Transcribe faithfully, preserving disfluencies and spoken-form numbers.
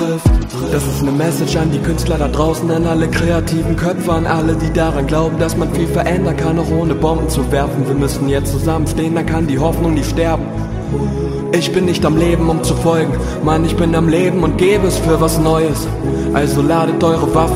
trifft. Das ist ne Message an die Künstler da draußen, an alle kreativen Köpfe, an alle, die daran glauben, dass man viel verändern kann, auch ohne Bomben zu werfen. Wir müssen jetzt zusammenstehen, dann kann die Hoffnung nicht sterben. Ich bin nicht am Leben, um zu folgen, Mann, ich bin am Leben und gebe es für was Neues. Also ladet eure Waffen